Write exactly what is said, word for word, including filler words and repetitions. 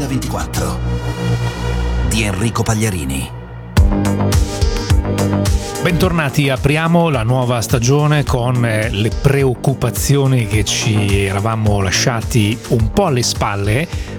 duemilaventiquattro di Enrico Pagliarini. Bentornati, apriamo la nuova stagione con le preoccupazioni che ci eravamo lasciati un po' alle spalle